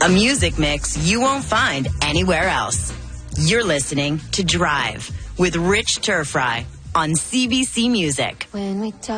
A music mix you won't find anywhere else. You're listening to Drive with Rich Turfry on CBC Music. When we talk